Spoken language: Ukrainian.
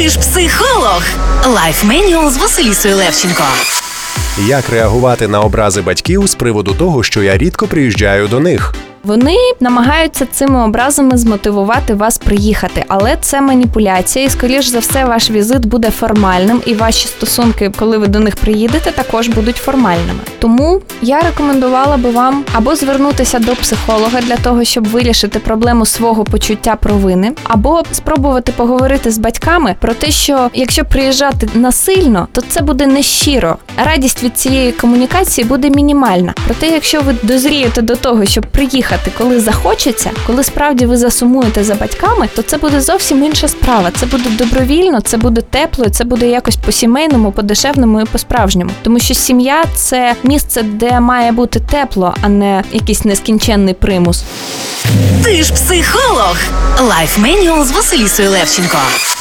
Ти ж психолог. Лайф Менюал з Василісою Левченко. Як реагувати на образи батьків з приводу того, що я рідко приїжджаю до них? Вони намагаються цими образами змотивувати вас приїхати, але це маніпуляція, і, скоріш за все, ваш візит буде формальним, і ваші стосунки, коли ви до них приїдете, також будуть формальними. Тому я рекомендувала би вам або звернутися до психолога для того, щоб вирішити проблему свого почуття провини, або спробувати поговорити з батьками про те, що якщо приїжджати насильно, то це буде нещиро. Радість від цієї комунікації буде мінімальна. Проте, якщо ви дозрієте до того, щоб приїхати, коли захочеться, коли справді ви засумуєте за батьками, то це буде зовсім інша справа. Це буде добровільно, це буде тепло, це буде якось по-сімейному, по-душевному і по-справжньому. Тому що сім'я – це місце, де має бути тепло, а не якийсь нескінченний примус. Ти ж психолог. Лайф Менюал з Василісою Левченко.